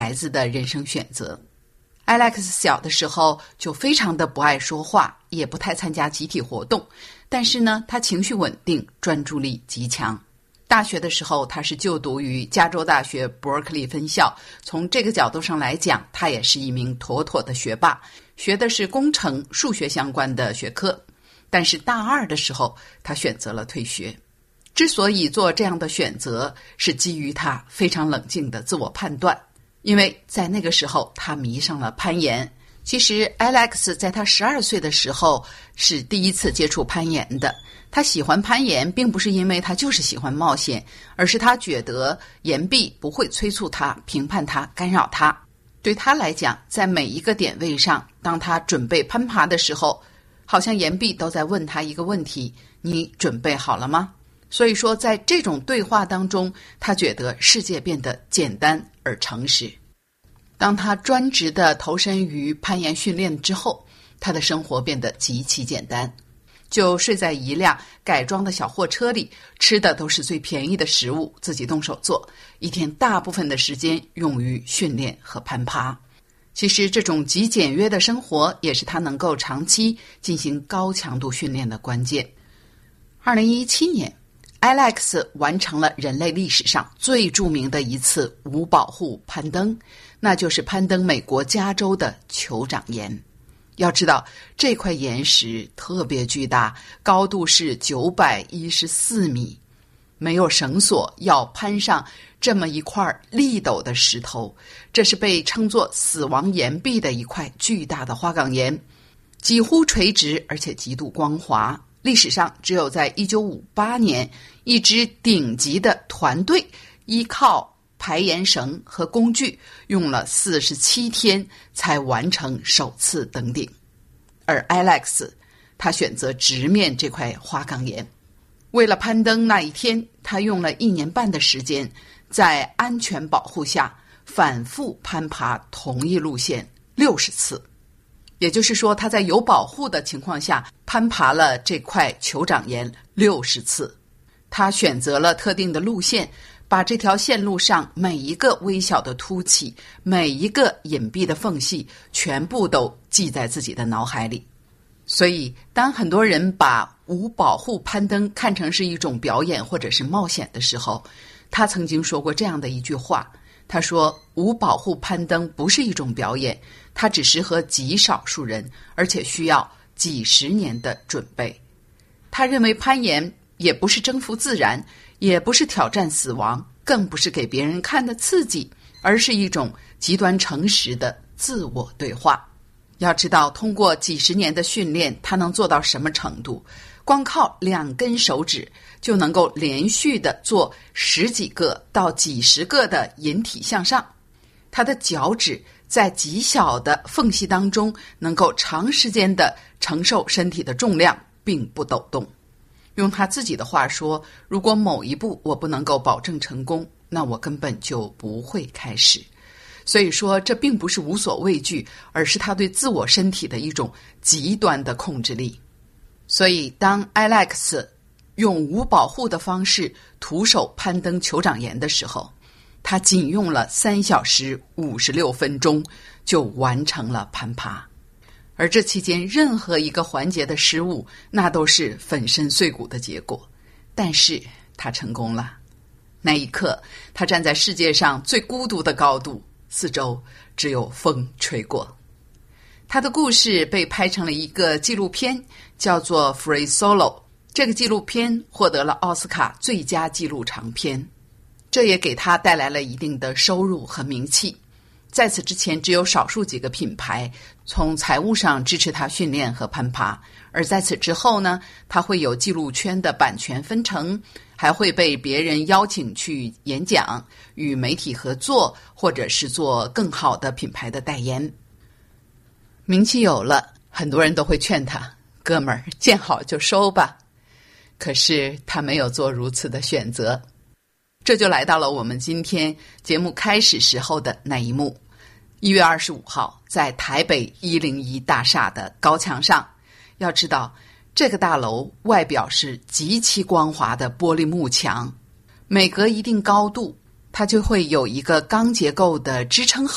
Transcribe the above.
孩子的人生选择。Alex 小的时候就非常的不爱说话，也不太参加集体活动，但是呢，他情绪稳定，专注力极强。大学的时候，他是就读于加州大学伯克利分校，从这个角度上来讲，他也是一名妥妥的学霸，学的是工程、数学相关的学科。但是大二的时候，他选择了退学。之所以做这样的选择，是基于他非常冷静的自我判断，因为在那个时候他迷上了攀岩。其实 Alex 在他12岁的时候是第一次接触攀岩的。他喜欢攀岩并不是因为他就是喜欢冒险，而是他觉得岩壁不会催促他、评判他、干扰他。对他来讲，在每一个点位上，当他准备攀爬的时候，好像岩壁都在问他一个问题：你准备好了吗？所以说在这种对话当中，他觉得世界变得简单而诚实。当他专职地投身于攀岩训练之后，他的生活变得极其简单，就睡在一辆改装的小货车里，吃的都是最便宜的食物，自己动手做，一天大部分的时间用于训练和攀爬。其实这种极简约的生活也是他能够长期进行高强度训练的关键。2017年Alex 完成了人类历史上最著名的一次无保护攀登，那就是攀登美国加州的酋长岩。要知道这块岩石特别巨大，高度是914米，没有绳索要攀上这么一块砾陡的石头，这是被称作死亡岩壁的一块巨大的花岗岩，几乎垂直而且极度光滑。历史上只有在1958年，一支顶级的团队依靠排岩绳和工具，用了47天才完成首次登顶。而 Alex 他选择直面这块花岗岩，为了攀登那一天，他用了1年半的时间，在安全保护下反复攀爬同一路线60次。也就是说，他在有保护的情况下攀爬了这块酋长岩60次。他选择了特定的路线，把这条线路上每一个微小的凸起，每一个隐蔽的缝隙，全部都记在自己的脑海里。所以当很多人把无保护攀登看成是一种表演或者是冒险的时候，他曾经说过这样的一句话，他说无保护攀登不是一种表演，它只适合极少数人，而且需要几十年的准备。他认为攀岩也不是征服自然，也不是挑战死亡，更不是给别人看的刺激，而是一种极端诚实的自我对话。要知道通过几十年的训练，他能做到什么程度？光靠2根手指就能够连续的做10几个到几十个的引体向上，他的脚趾在极小的缝隙当中能够长时间的承受身体的重量并不抖动。用他自己的话说，如果某一步我不能够保证成功，那我根本就不会开始。所以说这并不是无所畏惧，而是他对自我身体的一种极端的控制力。所以当 Alex 用无保护的方式徒手攀登酋长岩的时候，他仅用了3小时56分钟就完成了攀爬。而这期间任何一个环节的失误，那都是粉身碎骨的结果。但是他成功了。那一刻，他站在世界上最孤独的高度，四周只有风吹过。他的故事被拍成了一个纪录片，叫做 Free Solo。 这个纪录片获得了奥斯卡最佳纪录长片，这也给他带来了一定的收入和名气。在此之前，只有少数几个品牌从财务上支持他训练和攀爬，而在此之后呢，他会有纪录圈的版权分成，还会被别人邀请去演讲，与媒体合作，或者是做更好的品牌的代言。名气有了，很多人都会劝他，哥们儿，见好就收吧。可是他没有做如此的选择。这就来到了我们今天节目开始时候的那一幕。1月25号，在台北101大厦的高墙上，要知道这个大楼外表是极其光滑的玻璃幕墙，每隔一定高度，它就会有一个钢结构的支撑